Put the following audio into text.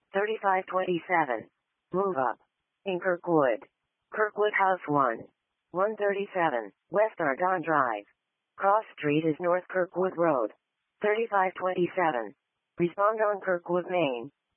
3527. Move up. In Kirkwood. Kirkwood House 1. 137, West Ardon Drive. Cross Street is North Kirkwood Road. 3527. Respond on Kirkwood, Maine.